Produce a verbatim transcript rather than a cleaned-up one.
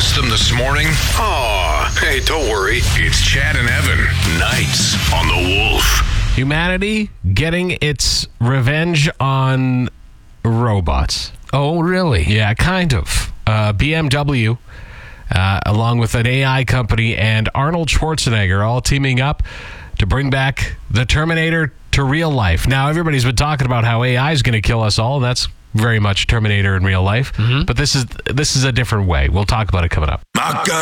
missed them this morning? Aw, hey, don't worry. It's Chad and Evan. Nights on the Wolf. Humanity getting its revenge on robots. Oh, really? Yeah, kind of. Uh, B M W, uh, along with an A I company, and Arnold Schwarzenegger all teaming up to bring back the Terminator to real life. Now, everybody's been talking about how A I is going to kill us all, and that's very much Terminator in real life. Mm-hmm. But this is this is a different way. We'll talk about it coming up.